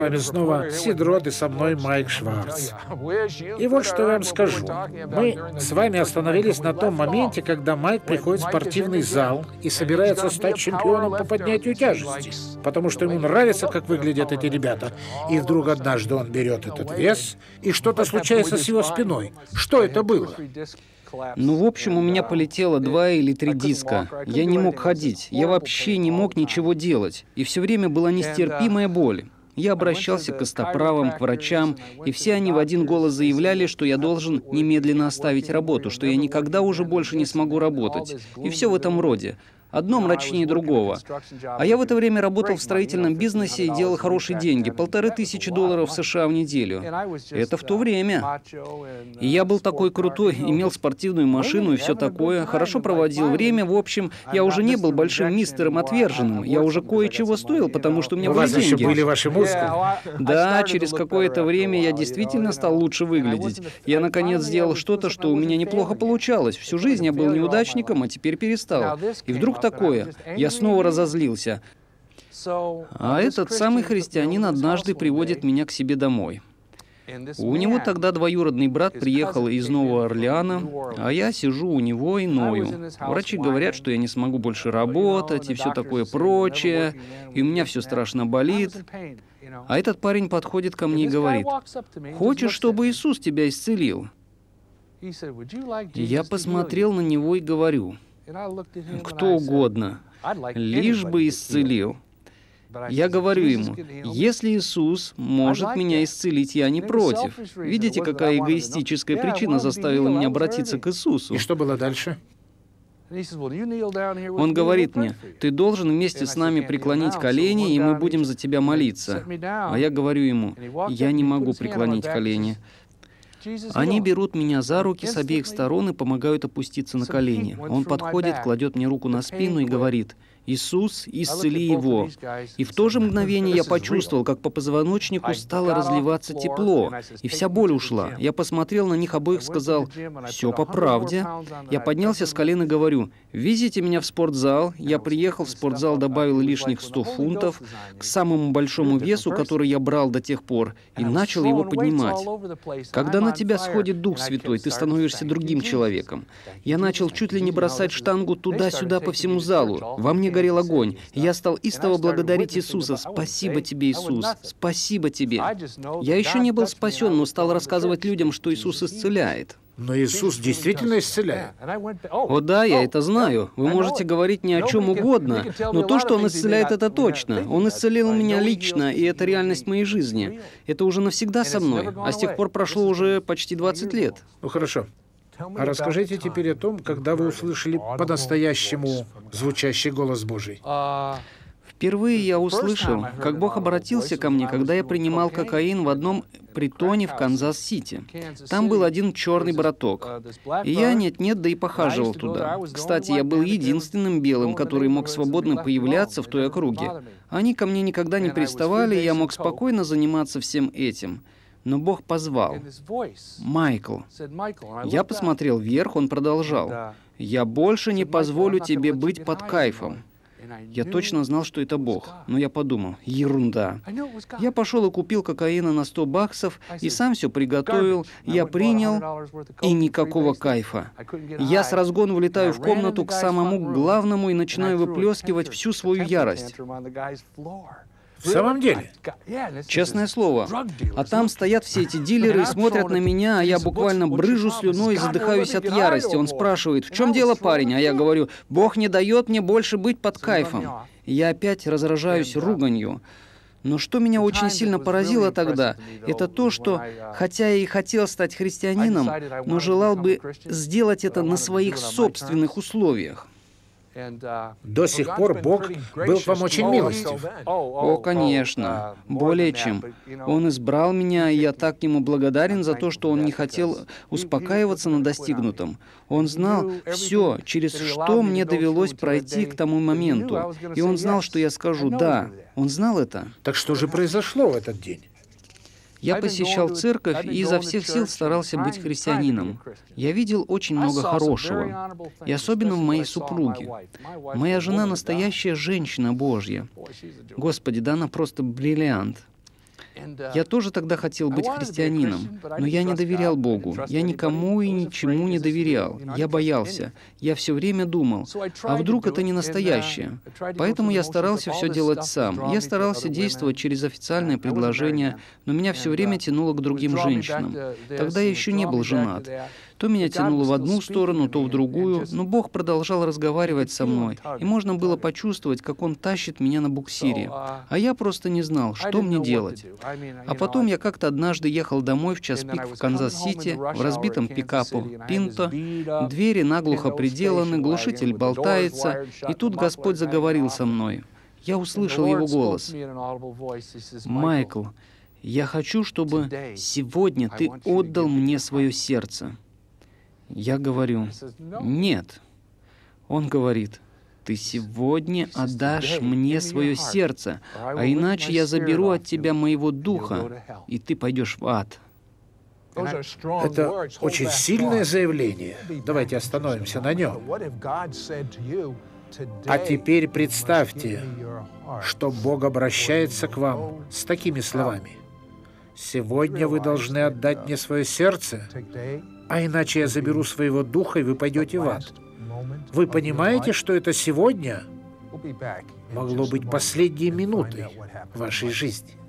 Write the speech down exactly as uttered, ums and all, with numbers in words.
С вами снова Сид Род и со мной Майк Шварц. И вот что я вам скажу. Мы с вами остановились на том моменте, когда Майк приходит в спортивный зал и собирается стать чемпионом по поднятию тяжести, потому что ему нравится, как выглядят эти ребята. И вдруг однажды он берет этот вес, и что-то случается с его спиной. Что это было? Ну, в общем, у меня полетело два или три диска. Я не мог ходить, я вообще не мог ничего делать. И все время была нестерпимая боль. Я обращался к костоправам, к врачам, и все они в один голос заявляли, что я должен немедленно оставить работу, что я никогда уже больше не смогу работать. И все в этом роде. Одно мрачнее другого. А я в это время работал в строительном бизнесе и делал хорошие деньги. Полторы тысячи долларов США в неделю. Это в то время. И я был такой крутой, имел спортивную машину и все такое. Хорошо проводил время. В общем, я уже не был большим мистером отверженным. Я уже кое-чего стоил, потому что у меня У были вас еще деньги. были ваши мускулы. Да, через какое-то время я действительно стал лучше выглядеть. Я, наконец, сделал что-то, что у меня неплохо получалось. Всю жизнь я был неудачником, а теперь перестал. И вдруг такое. Я снова разозлился. А этот самый христианин однажды приводит меня к себе домой. У него тогда двоюродный брат приехал из Нового Орлеана, а я сижу у него и ною. Врачи говорят, что я не смогу больше работать и все такое прочее, и у меня все страшно болит. А этот парень подходит ко мне и говорит: «Хочешь, чтобы Иисус тебя исцелил?» Я посмотрел на него и говорю: «Кто угодно, лишь бы исцелил». Я говорю ему: если Иисус может меня исцелить, я не против. Видите, какая эгоистическая причина заставила меня обратиться к Иисусу? И что было дальше? Он говорит мне: ты должен вместе с нами преклонить колени, и мы будем за тебя молиться. А я говорю ему: я не могу преклонить колени. Они берут меня за руки с обеих сторон и помогают опуститься на колени. Он подходит, кладет мне руку на спину и говорит: «Иисус, исцели его». И в то же мгновение я почувствовал, как по позвоночнику стало разливаться тепло, и вся боль ушла. Я посмотрел на них обоих и сказал: «Все по правде». Я поднялся с колен и говорю: «Везите меня в спортзал». Я приехал в спортзал, добавил лишних сто фунтов к самому большому весу, который я брал до тех пор, и начал его поднимать. Когда на тебя сходит Дух Святой, ты становишься другим человеком. Я начал чуть ли не бросать штангу туда-сюда по всему залу. Во мне горел огонь. Я стал истово благодарить Иисуса. «Спасибо тебе, Иисус! Спасибо тебе!» Я еще не был спасен, но стал рассказывать людям, что Иисус исцеляет. Но Иисус действительно исцеляет. О да, я это знаю. Вы можете говорить ни о чем угодно, но то, что Он исцеляет, это точно. Он исцелил меня лично, и это реальность моей жизни. Это уже навсегда со мной, а с тех пор прошло уже почти двадцать лет. Ну хорошо. А расскажите теперь о том, когда вы услышали по-настоящему звучащий голос Божий. Впервые я услышал, как Бог обратился ко мне, когда я принимал кокаин в одном притоне в Канзас-Сити. Там был один черный браток, и я нет-нет, да и похаживал туда. Кстати, я был единственным белым, который мог свободно появляться в той округе. Они ко мне никогда не приставали, и я мог спокойно заниматься всем этим. Но Бог позвал: «Майкл». Я посмотрел вверх, он продолжал: «Я больше не позволю тебе быть под кайфом». Я точно знал, что это Бог, но я подумал: ерунда. Я пошел и купил кокаина на сто баксов, и сам все приготовил, я принял, и никакого кайфа. Я с разгону влетаю в комнату к самому главному и начинаю выплескивать всю свою ярость. В самом деле? Честное слово. А там стоят все эти дилеры и смотрят на меня, а я буквально брыжу слюной и задыхаюсь от ярости. Он спрашивает: «В чем дело, парень?» А я говорю: «Бог не дает мне больше быть под кайфом». И я опять разражаюсь руганью. Но что меня очень сильно поразило тогда, это то, что, хотя я и хотел стать христианином, но желал бы сделать это на своих собственных условиях. До сих пор Бог был к вам очень милостив. О, конечно, более чем. Он избрал меня, и я так ему благодарен за то, что он не хотел успокаиваться на достигнутом. Он знал все, через что мне довелось пройти к тому моменту. И он знал, что я скажу «да». Он знал это. Так что же произошло в этот день? Я посещал церковь и изо всех сил старался быть христианином. Я видел очень много хорошего, и особенно в моей супруге. Моя жена — настоящая женщина Божья. Господи, да она просто бриллиант. Я тоже тогда хотел быть христианином, но я не доверял Богу. Я никому и ничему не доверял. Я боялся. Я все время думал, а вдруг это не настоящее? Поэтому я старался все делать сам. Я старался действовать через официальное предложение, но меня все время тянуло к другим женщинам. Тогда я еще не был женат. То меня тянуло в одну сторону, то в другую, но Бог продолжал разговаривать со мной, и можно было почувствовать, как Он тащит меня на буксире. А я просто не знал, что мне делать. А потом я как-то однажды ехал домой в час пик в Канзас-Сити, в разбитом пикапу Пинто, двери наглухо приделаны, глушитель болтается, и тут Господь заговорил со мной. Я услышал Его голос. «Майкл, я хочу, чтобы сегодня ты отдал мне свое сердце». Я говорю, «Нет». Он говорит, «Ты сегодня отдашь мне свое сердце, а иначе я заберу от тебя моего духа, и ты пойдешь в ад». Это очень сильное заявление. Давайте остановимся на нем. А теперь представьте, что Бог обращается к вам с такими словами. «Сегодня вы должны отдать мне свое сердце, а иначе я заберу своего духа, и вы пойдете в ад». Вы понимаете, что это сегодня могло быть последней минутой вашей жизни?